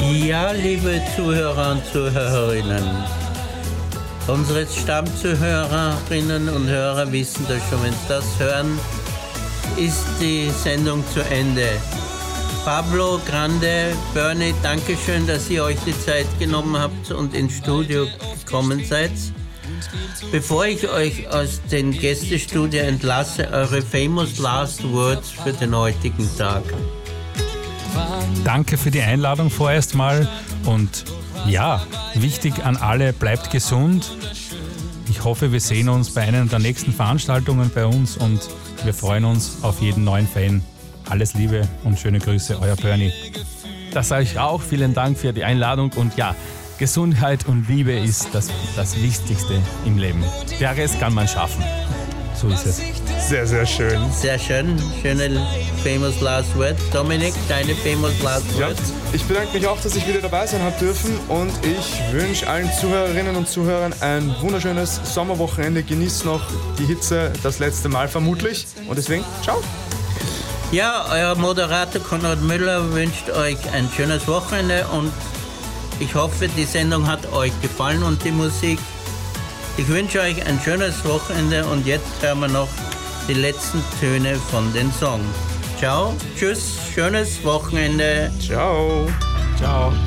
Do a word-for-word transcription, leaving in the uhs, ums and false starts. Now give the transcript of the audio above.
Ja, liebe Zuhörer und Zuhörerinnen, unsere Stammzuhörerinnen und Hörer wissen das schon, wenn sie das hören, ist die Sendung zu Ende. Pablo, Grande, Bernie, danke schön, dass ihr euch die Zeit genommen habt und ins Studio gekommen seid. Bevor ich euch aus den Gästestudio entlasse, eure famous last words für den heutigen Tag. Danke für die Einladung vorerst mal und ja, wichtig an alle, bleibt gesund. Ich hoffe, wir sehen uns bei einer der nächsten Veranstaltungen bei uns und wir freuen uns auf jeden neuen Fan. Alles Liebe und schöne Grüße, euer Bernie. Das sage ich auch. Vielen Dank für die Einladung und ja, Gesundheit und Liebe ist das, das Wichtigste im Leben. Der Rest kann man schaffen. So ist es. Sehr, sehr schön. Sehr schön. Schöne famous last words. Dominik, deine famous last words. Ja, ich bedanke mich auch, dass ich wieder dabei sein habe dürfen und ich wünsche allen Zuhörerinnen und Zuhörern ein wunderschönes Sommerwochenende. Genießt noch die Hitze, das letzte Mal vermutlich. Und deswegen, ciao. Ja, euer Moderator Konrad Müller wünscht euch ein schönes Wochenende und ich hoffe, die Sendung hat euch gefallen und die Musik. Ich wünsche euch ein schönes Wochenende und jetzt hören wir noch die letzten Töne von den Song. Ciao, tschüss, schönes Wochenende. Ciao. Ciao.